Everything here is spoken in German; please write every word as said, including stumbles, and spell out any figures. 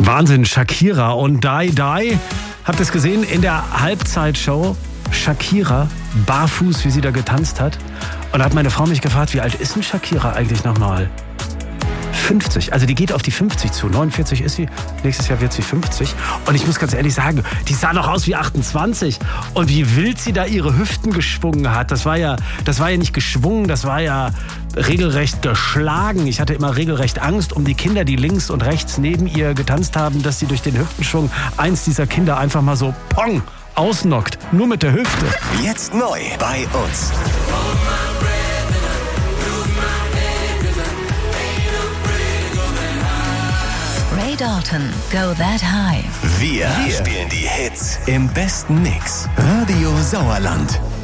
Wahnsinn, Shakira und Die Die. Habt ihr es gesehen in der Halbzeitshow? Shakira, barfuß, wie sie da getanzt hat. Und da hat meine Frau mich gefragt, wie alt ist denn Shakira eigentlich nochmal? fünfzig, also die geht auf die fünfzig zu. neunundvierzig ist sie, nächstes Jahr wird sie fünfzig. Und ich muss ganz ehrlich sagen, die sah noch aus wie achtundzwanzig. Und wie wild sie da ihre Hüften geschwungen hat. Das war ja, das war ja nicht geschwungen, das war ja regelrecht geschlagen. Ich hatte immer regelrecht Angst um die Kinder, die links und rechts neben ihr getanzt haben, dass sie durch den Hüftenschwung eins dieser Kinder einfach mal so pong ausnockt. Nur mit der Hüfte. Jetzt neu bei uns. Ray Dalton, Go That High. Wir, Wir spielen die Hits im besten Mix. Radio Sauerland.